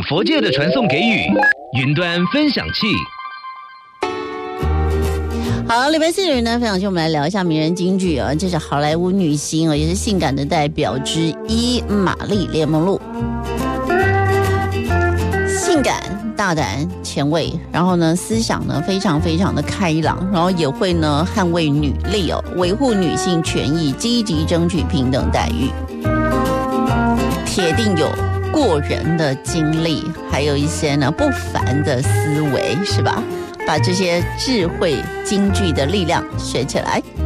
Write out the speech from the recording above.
佛界的传送给予，云端分享器。 好，礼拜四的云端分享器，我们来聊一下名人金句啊，这是好莱坞女星啊，也是性感的代表之一，玛丽莲梦露。性感、大胆、前卫，然后呢，思想呢非常非常的开朗，然后也会呢捍卫女力哦，维护女性权益，积极争取平等待遇，铁定有过人的经历，还有一些呢不凡的思维，是吧？把这些智慧金句的力量学起来。